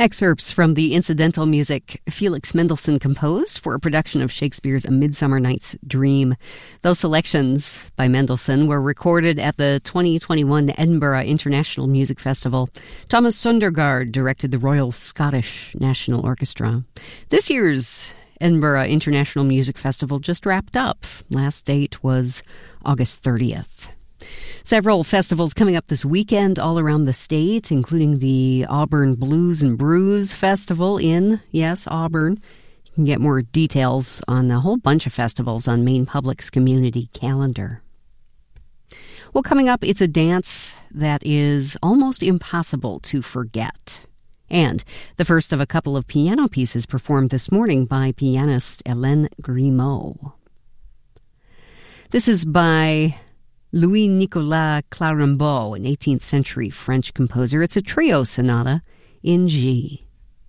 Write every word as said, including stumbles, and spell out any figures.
Excerpts from the incidental music Felix Mendelssohn composed for a production of Shakespeare's A Midsummer Night's Dream. Those selections by Mendelssohn were recorded at the twenty twenty-one Edinburgh International Music Festival. Thomas Sundergaard directed the Royal Scottish National Orchestra. This year's Edinburgh International Music Festival just wrapped up. Last date was August thirtieth. Several festivals coming up this weekend all around the state, including the Auburn Blues and Brews Festival in, yes, Auburn. You can get more details on a whole bunch of festivals on Maine Public's community calendar. Well, coming up, it's a dance that is almost impossible to forget. And the first of a couple of piano pieces performed this morning by pianist Hélène Grimaud. This is by Louis-Nicolas Clarambeau, an eighteenth century French composer. It's a trio sonata in G.